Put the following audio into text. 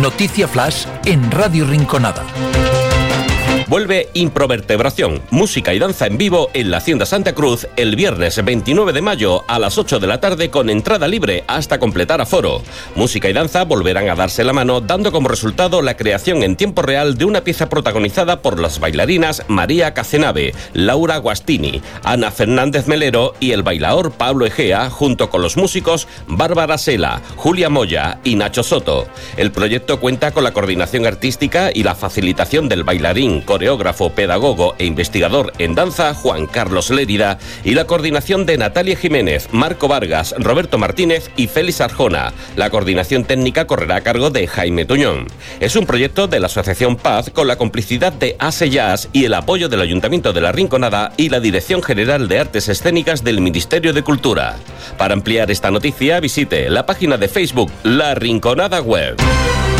Noticia Flash en Radio Rinconada. Vuelve Improvertebración, música y danza en vivo en la Hacienda Santa Cruz el viernes 29 de mayo a las 8 de la tarde con entrada libre hasta completar aforo. Música y danza volverán a darse la mano, dando como resultado la creación en tiempo real de una pieza protagonizada por las bailarinas María Cacenave, Laura Guastini, Ana Fernández Melero y el bailaor Pablo Egea, junto con los músicos Bárbara Sela, Julia Moya y Nacho Soto. El proyecto cuenta con la coordinación artística y la facilitación del bailarín, coreógrafo, pedagogo e investigador en danza Juan Carlos Lérida y la coordinación de Natalia Jiménez, Marco Vargas, Roberto Martínez y Félix Arjona. La coordinación técnica correrá a cargo de Jaime Tuñón. Es un proyecto de la Asociación Paz con la complicidad de ASE Jazz y el apoyo del Ayuntamiento de La Rinconada y la Dirección General de Artes Escénicas del Ministerio de Cultura. Para ampliar esta noticia visite la página de Facebook La Rinconada Web.